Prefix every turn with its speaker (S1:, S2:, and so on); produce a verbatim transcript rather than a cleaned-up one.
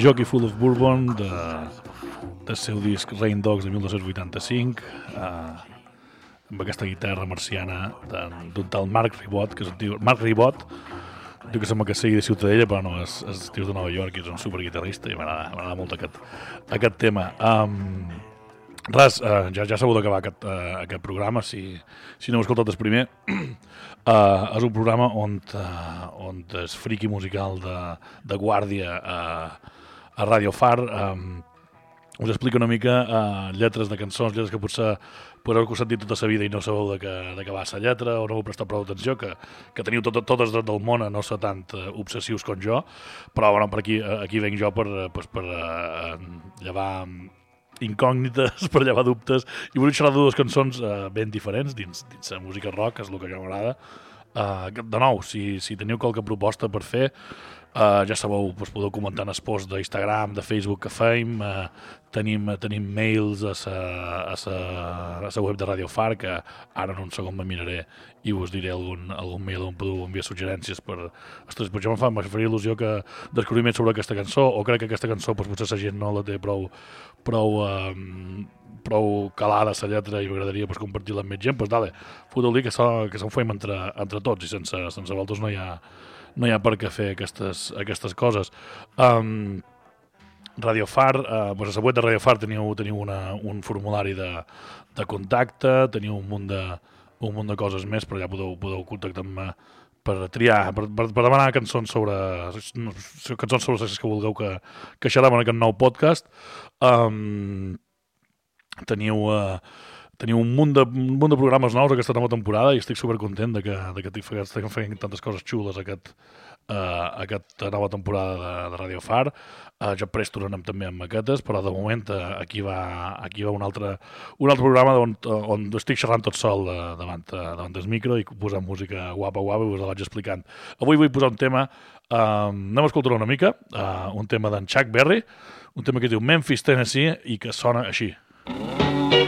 S1: Jockey Full of Bourbon de, del seu disc Rain Dogs de mil dos-cents vuitanta-cinc, eh, amb aquesta guitarra marciana d'un tal Marc Ribot, que és un tio, Marc Ribot, diu que sembla que sigui de Ciutadella, però no, és, és tio de Nova York i és un superguitarrista i m'agrada molt aquest, aquest tema. Um, res, uh, ja, ja sabeu d'acabar aquest, uh, aquest programa, si, si no heu escoltat el primer. Uh, és un programa on, uh, on és friki musical de, de guàrdia uh, a Radio Far. Um, us explico una mica uh, lletres de cançons, lletres que potser podeu haver sentit tota la vida i no sabeu de què, de què va la lletra o no heu prestat prou atenció, que, que teniu tot, totes del món a no ser tant uh, obsessius com jo, però bueno, per aquí, aquí venc jo per, pues, per uh, llevar incògnites, per llevar dubtes, i vull xerrar de dues cançons uh, ben diferents dins, dins la música rock, és el que ja m'agrada. Uh, de nou, si, si teniu qualque proposta per fer, Uh, ja sabeu, doncs podeu comentar en el post d'Instagram, de Facebook que fem, uh, tenim, tenim mails a la a sa, a sa web de Radio Far, que ara en un segon me miraré i us diré algun, algun mail on podeu enviar suggerències per... Ostres, però jo em fa, em faria il·lusió que descobrir més sobre aquesta cançó, o crec que aquesta cançó doncs, potser la gent no la té prou prou, um, prou calada la lletra i m'agradaria pues, compartir-la amb més gent, doncs dale, foteu-li que se'n que fem entre, entre tots i sense, sense vosaltres no hi ha no hi ha per què fer aquestes, aquestes coses. Um, Radio Far, uh, doncs a la web de Radio Far teniu, teniu una, un formulari de, de contacte, teniu un munt de, un munt de coses més, però ja podeu, podeu contactar-me per triar, per, per, per demanar cançons sobre cançons sobre les que vulgueu que, que xerrem en aquest nou podcast. Um, teniu... Uh, Teniu un munt, de, un munt de programes nous aquesta nova temporada i estic supercontent de que, de que estic fent tantes coses xules aquest, uh, aquesta nova temporada de, de Radio Far. Uh, ja prest tornem també amb maquetes, però de moment uh, aquí va, aquí va un, altre, un altre programa on, on estic xerrant tot sol uh, davant, uh, davant del micro i posant música guapa, guapa, i us la vaig explicant. Avui vull posar un tema, uh, anem a escoltar una mica, uh, un tema d'en Chuck Berry, un tema que es diu Memphis, Tennessee, i que sona així.